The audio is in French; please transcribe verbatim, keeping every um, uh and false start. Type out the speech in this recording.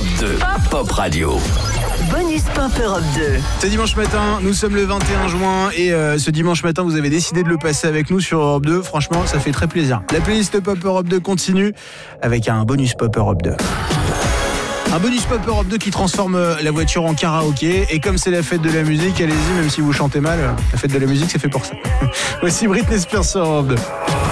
deux, Pop Radio. Bonus Pop Europe deux. C'est dimanche matin, nous sommes le vingt et un juin et euh, ce dimanche matin vous avez décidé de le passer avec nous sur Europe deux. Franchement, ça fait très plaisir. La playlist Pop Europe deux continue avec un bonus Pop Europe deux. Un bonus Pop Europe deux qui transforme la voiture en karaoké. Et comme c'est la fête de la musique, allez-y, même si vous chantez mal, la fête de la musique c'est fait pour ça. Voici Britney Spears sur Europe deux.